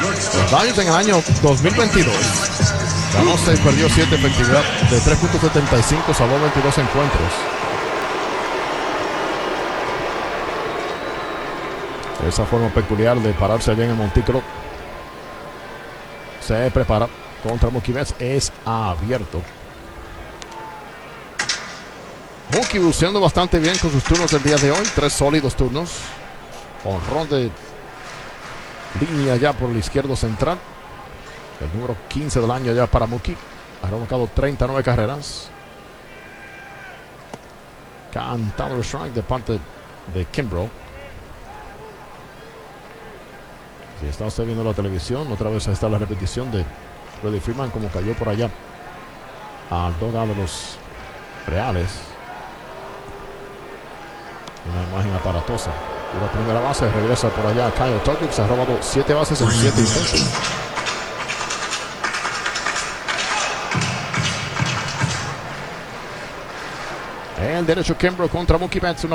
Los Dodgers en el año 2022 ganó 6, perdió 7, efectividad de 3.75, salvó 22 encuentros. Esa forma peculiar de pararse allá en el montículo. Se prepara contra Mookie Betts, es abierto. Mookie buceando bastante bien con sus turnos del día de hoy, 3 sólidos turnos. Honrón de línea ya por el izquierdo central, el número 15 del año ya para Mookie. Ha arrancado 39 carreras. Cantado el strike de parte de Kimbrough. Si está usted viendo la televisión, otra vez está la repetición de Freddie Freeman como cayó por allá al dugout de los Reales. Una imagen aparatosa. La primera base regresa por allá Kyle Tucker, se ha robado 7 bases en 7 intentos. El derecho Kimbrough contra Mookie Betts.